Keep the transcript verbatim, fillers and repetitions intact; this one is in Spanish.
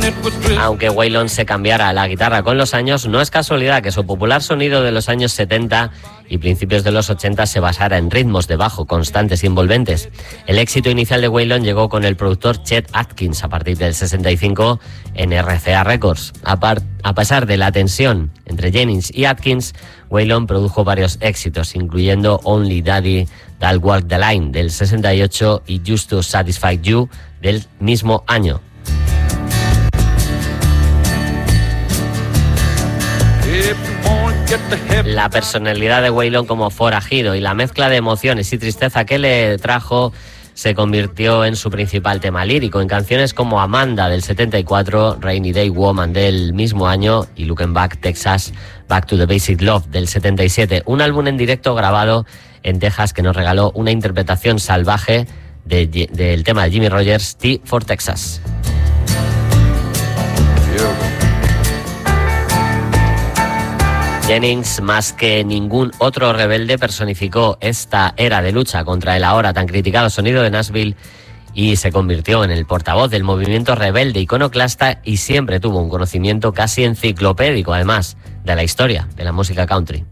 Aunque Waylon se cambiara a la guitarra con los años, no es casualidad que su popular sonido de los años setenta y principios de los ochenta se basara en ritmos de bajo constantes y envolventes. El éxito inicial de Waylon llegó con el productor Chet Atkins a partir del sesenta y cinco en R C A Records. A, par- a pesar de la tensión entre Jennings y Atkins, Waylon produjo varios éxitos, incluyendo Only Daddy That'll Walk the Line del sesenta y ocho y Just to Satisfy You del mismo año. La personalidad de Waylon como forajido y la mezcla de emociones y tristeza que le trajo se convirtió en su principal tema lírico, en canciones como Amanda del setenta y cuatro, Rainy Day Woman del mismo año y Looking Back Texas, Back to the Basic Love del setenta y siete, un álbum en directo grabado en Texas que nos regaló una interpretación salvaje de, de, del tema de Jimmie Rogers, T for Texas. Jennings, más que ningún otro rebelde, personificó esta era de lucha contra el ahora tan criticado sonido de Nashville y se convirtió en el portavoz del movimiento rebelde iconoclasta y siempre tuvo un conocimiento casi enciclopédico, además, de la historia de la música country.